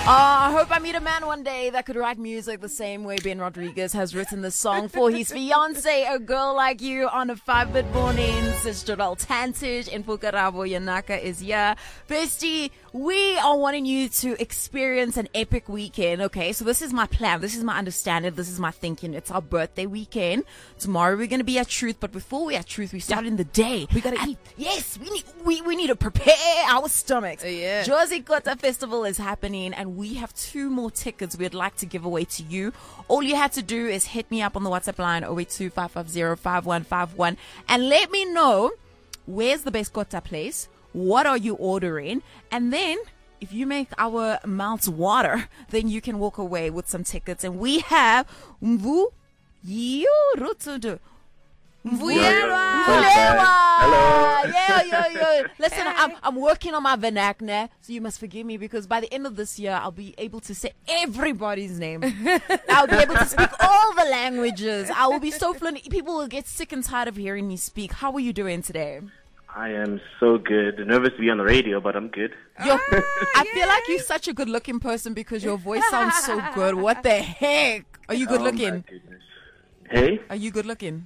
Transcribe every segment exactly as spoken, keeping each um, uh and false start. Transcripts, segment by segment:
Uh, I hope I meet a man one day that could write music the same way Ben Rodriguez has written this song for his fiance, A Girl Like You, on a five-bit mornings. It's Jodel Tantich and Fukarabo Yanaka is here. Bestie, we are wanting you to experience an epic weekend, okay? So this is my plan. This is my understanding. This is my thinking. It's our birthday weekend. Tomorrow we're going to be at Truth, but before we at Truth, we start in the day. We got to eat. Yes, we need, we, we need to prepare our stomachs. Uh, yeah. Jozi Kota Festival is happening, and we have two more tickets we'd like to give away to you. All you have to do is hit me up on the WhatsApp line zero eight two five five zero five one five one and let me know where's the best Kota place, what are you ordering, and then if you make our mouths water, then you can walk away with some tickets. And we have Mvu Yirutudu. Mvuyelwa. Hello. Yeah, yeah, yeah. Listen, I'm, I'm working on my vernacular, so you must forgive me, because by the end of this year, I'll be able to say everybody's name. I'll be able to speak all the languages. I will be so fluent. People will get sick and tired of hearing me speak. How are you doing today? I am so good. Nervous to be on the radio, but I'm good. You're, I feel like you're such a good-looking person because your voice sounds so good. What the heck? Are you good-looking? Oh my goodness. Hey? Are you good-looking?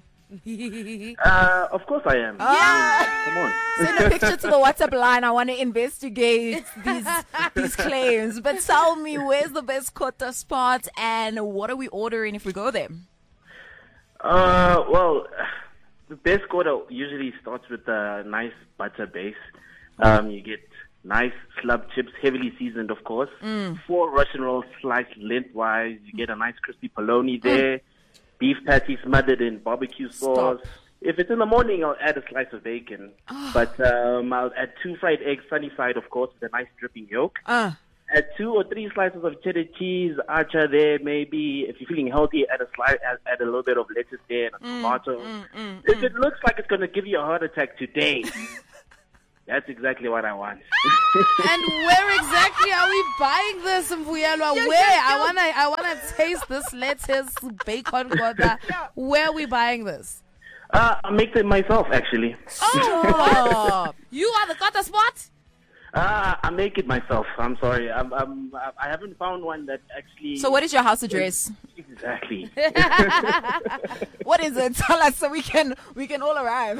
Uh, of course I am. Yeah. Come on. Send a picture to the WhatsApp line. I want to investigate these these claims. But tell me, where's the best Kota spot, and what are we ordering if we go there? Uh, well, the best quarter usually starts with a nice butter base. Um, you get nice slab chips, heavily seasoned, of course. Mm. Four Russian rolls sliced lengthwise. You get a nice crispy polony there. Mm. Beef patty smothered in barbecue sauce. Stop. If it's in the morning, I'll add a slice of bacon. Oh. But um, I'll add two fried eggs, sunny side, of course, with a nice dripping yolk. Uh. Add two or three slices of cheddar cheese, archer there, maybe. If you're feeling healthy, add a slice, add, add a little bit of lettuce there and a Mm, tomato. mm, mm, if mm. it looks like it's going to give you a heart attack today, that's exactly what I want. And where exactly are we buying this, Mvuyelwa? Yo, Where? yo, yo. I wanna, I wanna taste this lettuce, bacon, Kota. Where are we buying this? Uh, I make it myself, actually. Oh, you are the Kota spot. Uh, I make it myself. I'm sorry. I'm, I'm, I haven't found one that actually... So what is your house address? Exactly. What is it? Tell us so we can we can all arrive.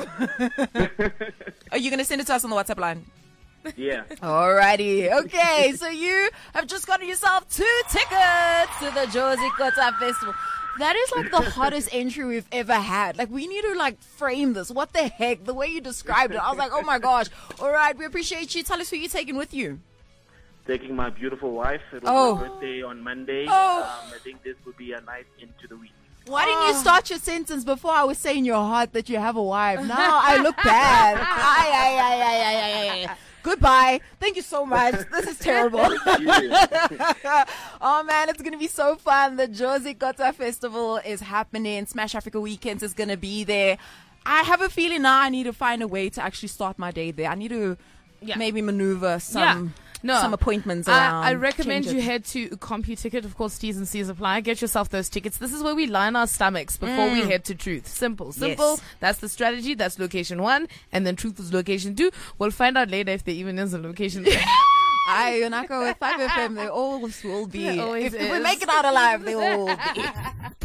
Are you going to send it to us on the WhatsApp line? Yeah. Alrighty. Okay, so you have just gotten yourself two tickets to the Jozi Kota Festival. That is like the hottest entry we've ever had. Like, we need to like frame this. What the heck? The way you described it, I was like, oh my gosh. All right, we appreciate you. Tell us who you're taking with you. Taking my beautiful wife. It was Oh. my birthday on Monday. Oh. Um, I think this would be a nice end to the week. Why didn't you start your sentence before I was saying your heart that you have a wife? Now I look bad. Ay, ay, ay, ay, ay, ay, ay. Goodbye. Thank you so much. This is terrible. Oh man, it's gonna be so fun. The Jozi Kota Festival is happening. Smash Africa Weekends is gonna be there. I have a feeling now I need to find a way to actually start my day there. I need to Yeah. maybe maneuver some Yeah. No. some appointments around. I, I recommend change you it. head to CompuTicket. Of course, T's and C's apply. Get yourself those tickets. This is where we line our stomachs before we Mm. head to Truth. Simple. Simple. Yes. That's the strategy. That's location one. And then Truth is location two. We'll find out later if there even is a location three. I, Yonaka with five F M, they always will be. There always If, if we is. make it out alive, they will be.